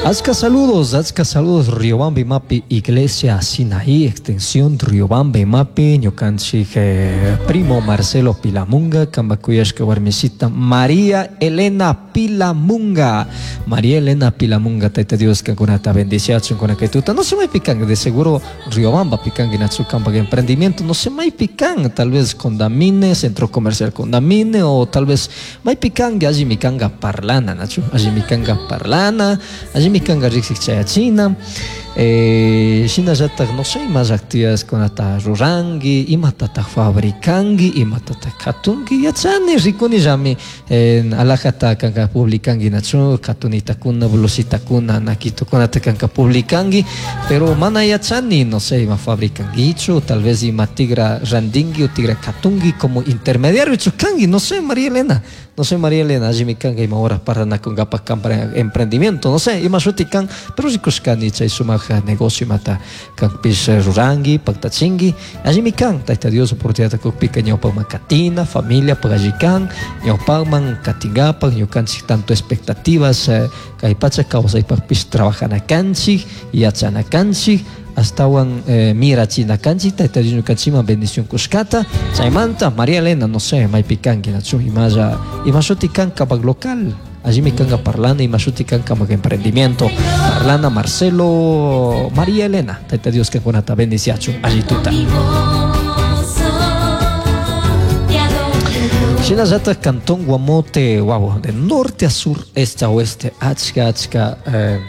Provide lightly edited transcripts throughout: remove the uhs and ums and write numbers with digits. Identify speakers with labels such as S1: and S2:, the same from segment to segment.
S1: Azca saludos, Riobamba y Mapi, Iglesia Sinaí, extensión Riobamba y Mapi, ñucanchik, primo Marcelo Pilamunga, Cambacuyashka Guarmisita, María Elena Pilamunga, Taita Dios, que con esta bendición, con la que tú, no se me pican, de seguro Riobamba pican en su campo de emprendimiento, no se me pican, tal vez Condamine, Centro Comercial Condamine, o tal vez me pican, allí mi canga parlana, Nacho, allí mi canga parlana, allí mi canga rixik chayachina, China jata no sé más actividades con ata rurangi, imatata fabricangi, imatata katungi, yachani rikuni jami alajata kanka publicangi nacho, katunita kuna, blusita kuna, nakito kuna ata kanka publicangi, pero mana yachani no sé, ima fabricangicho, tal vez ima tigra randingi o tigra katungi como intermediario chukangi, no sé María Elena. No sé, María Elena, allí me canga y ahora para na con gapa campara emprendimiento, no sé, y más utican, pero si cuscani chay sumaja negocio mata campis rurangi, pactachingi, allí me can, taita Dios oportunidad que pica ñopa macatina, familia, pagajican, ñopa man catingapa, ñocan tanto expectativas, caipacha causa y papis trabajan a canchi, y achana canchi, hasta wan mira china canchita y te digo canchima bendición cuscata chaimanta María Elena no sé mai picangi nachu y más utican cabag local allí me canga parlana y más utican cabag emprendimiento parlana Marcelo María Elena te Dios que buena ta bendiciachu allí tuta China Zata Cantón Guamote wow de norte a sur este a oeste achka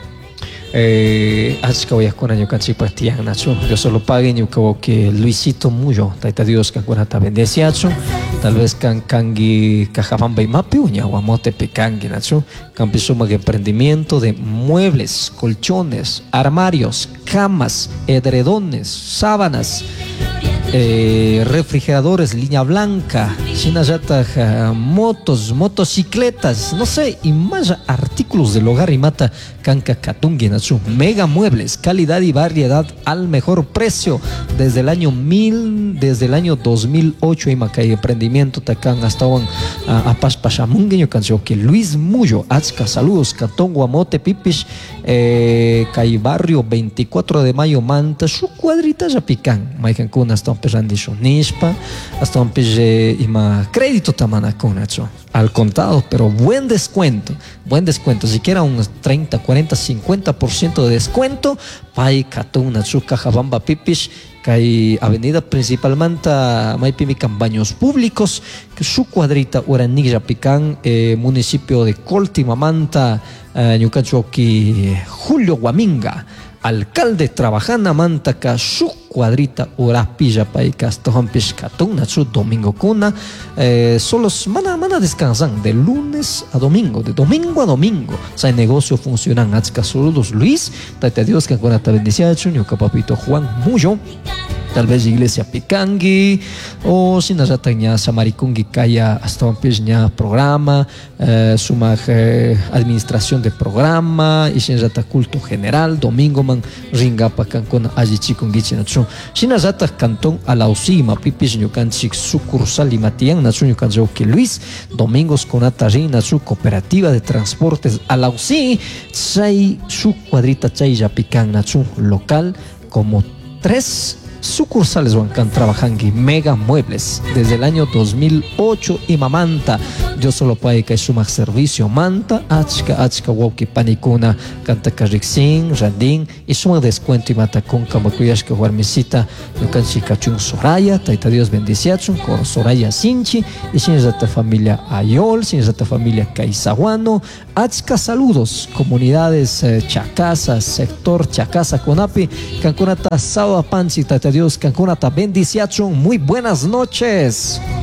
S1: Achka yo canchipa tiang nacho yo solo pague yo como que Luisito Muyo taita Dios que con ata bendeciacho tal vez kangi cajabamba y mapi uña guamote pecangi nacho campisuma de emprendimiento de muebles colchones armarios camas edredones sábanas refrigeradores, línea blanca, chinayata, motos, motocicletas, no sé, y más artículos del hogar y mata canca katungi nachu, mega muebles, calidad y variedad al mejor precio desde el año 2008 y macay emprendimiento tacan hasta a paspashamungueño cancio que Luis Muyo, Azca, saludos, Cantón Guamote, Pipish, Cay Barrio 24 de Mayo, Manta, su cuadrita ya pican, Maican Kuna hasta un perrandisho Nispa, hasta un perre ima crédito tamana conacho, al contado, pero buen descuento, siquiera un 30, 40, 50% de descuento, Pai Catuna, Chuca, Jabamba, Pipish, Cay Avenida Principalmente, Maipimican Baños Públicos, que su cuadrita Uranilla Picán, municipio de Coltimamanta, Ñucachoqui, Julio Guaminga, alcalde trabajana Mantaca, su cuadrita Urapilla Paicas, Tohampish Catuna, su domingo cuna, solos mana descansan de lunes a domingo, de domingo a domingo. O sea, el negocio funcionan. Azca saludos Luis, taita Dios que con esta bendición, Ñuca papito Juan Muyo. Tal vez Iglesia Picangi o si nos ataña Samarikungi Kaya hasta un pequeño programa, suma administración de programa y si nos ata culto general, domingo man ringa pa cancon allí chikungi chinachu. Si nos ata cantón a la usima, pipis ñucanchik sucursal y matian nachu ñucancho que Luis, domingos con atarina su cooperativa de transportes a la usi, chay su cuadrita chay ya pican nachu local como 3 sucursales Huancan Trabajangi, Mega Muebles, desde el año 2008 y Mamanta, yo solo puedo que suma servicio Manta, Achka, Wauki, Panicuna, Canta Carrixin, Randín, y suma descuento y mata con Camacuyashka, Guarmisita, Yucanchicachun Soraya, Taita Dios bendiciachun, con Soraya Sinchi, y sin esta familia Ayol, sin esta familia Caizaguano, Achka saludos, comunidades Chacasa, sector Chacasa, Conapi, Cancunata, Sao Panchi, Taita Dios, Cancunata, bendiciachun, muy buenas noches.